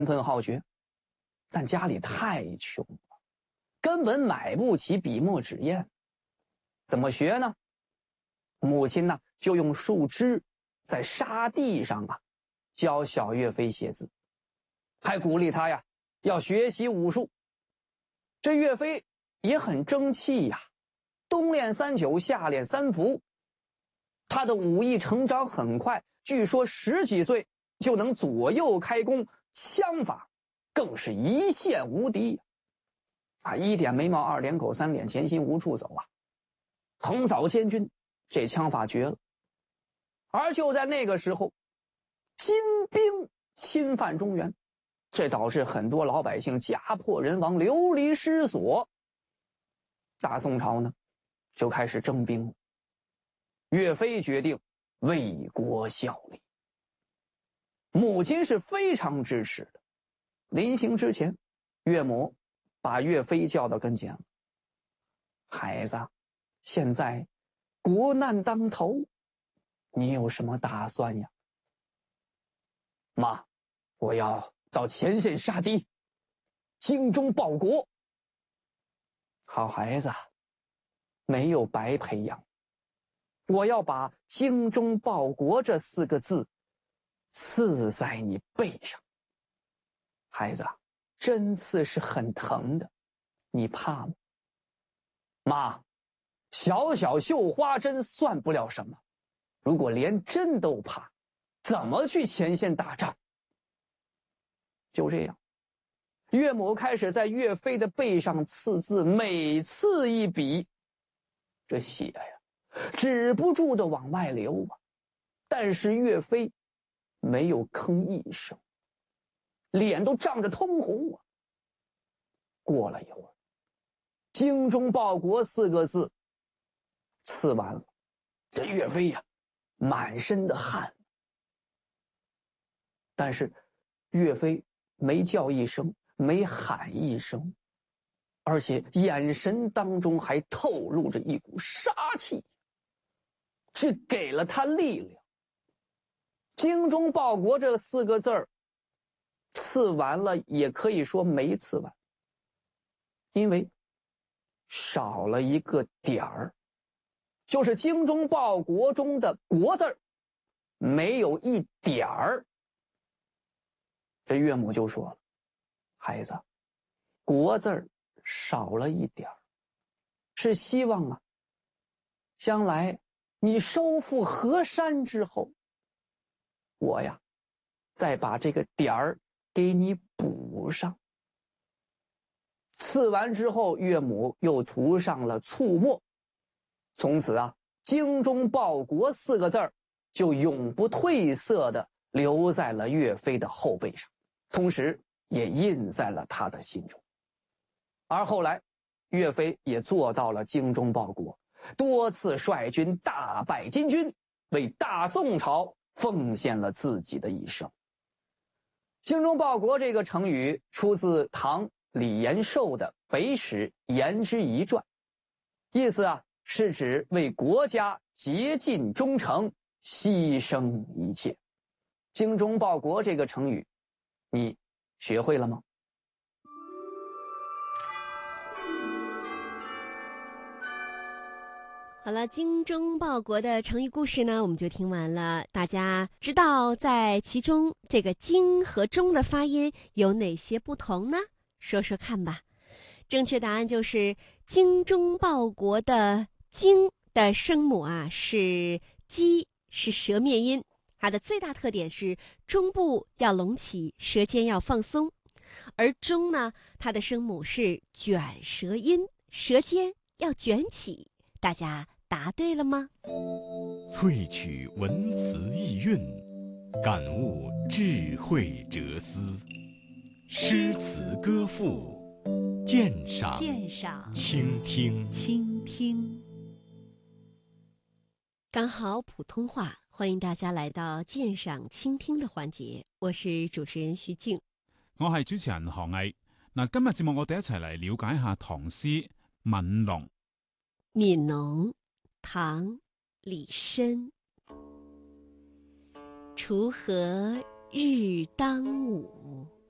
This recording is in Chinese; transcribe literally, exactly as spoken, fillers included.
奋好学，但家里太穷了，根本买不起笔墨纸砚。怎么学呢？母亲呢，就用树枝在沙地上啊教小岳飞写字，还鼓励他呀要学习武术。这岳飞也很争气呀，冬练三九，夏练三伏，他的武艺成长很快，据说十几岁就能左右开弓，枪法更是一线无敌啊！一点眉毛，二点口，三点前心无处走啊，横扫千军，这枪法绝了。而就在那个时候，金兵侵犯中原，这导致很多老百姓家破人亡，流离失所。大宋朝呢，就开始征兵。岳飞决定为国效力，母亲是非常支持的。临行之前，岳母把岳飞叫到跟前了：“孩子，现在国难当头，你有什么打算呀？”“妈，我要到前线杀敌，精忠报国。”“好孩子，没有白培养，我要把精忠报国这四个字刺在你背上。孩子，针刺是很疼的，你怕吗？”“妈，小小绣花针算不了什么，如果连针都怕，怎么去前线打仗？”就这样，岳母开始在岳飞的背上刺字，每刺一笔，这血呀止不住的往外流啊。但是岳飞没有吭一声，脸都涨着通红啊。过了一会儿，精忠报国四个字刺完了，这岳飞呀满身的汗，但是岳飞没叫一声，没喊一声，而且眼神当中还透露着一股杀气，这给了他力量。精忠报国这四个字儿刺完了，也可以说没刺完，因为少了一个点儿，就是精忠报国中的国字儿没有一点儿。这岳母就说了：“孩子，国字儿少了一点儿，是希望啊，将来你收复河山之后，我呀再把这个点儿给你补上。”刺完之后，岳母又涂上了醋墨，从此啊，精忠报国四个字儿就永不褪色的留在了岳飞的后背上，同时也印在了他的心中。而后来，岳飞也做到了精忠报国，多次率军大败金军，为大宋朝奉献了自己的一生。精忠报国这个成语出自唐李延寿的《北史颜之仪传》，意思啊是指为国家竭尽忠诚，牺牲一切。精忠报国这个成语，你学会了吗？ 好了，精忠报国的成语故事呢，我们就听完了。大家知道在其中这个精和忠的发音有哪些不同呢？说说看吧。正确答案就是精忠报国的精的声母啊是鸡，是舌面音，它的最大特点是中部要隆起，舌尖要放松。而忠呢，它的声母是卷舌音，舌尖要卷起。大家答对了吗？ 萃取文词意蕴，感悟智慧哲思，诗词歌赋，鉴赏鉴赏倾听倾听。 刚好普通话，欢迎大家来到鉴赏倾聽的環節，我是主持人徐靜， 我係主持人何毅。嗱，今日節目我哋一齊嚟了解一下唐詩《憫農》。 憫農，唐，李紳。锄禾日當午，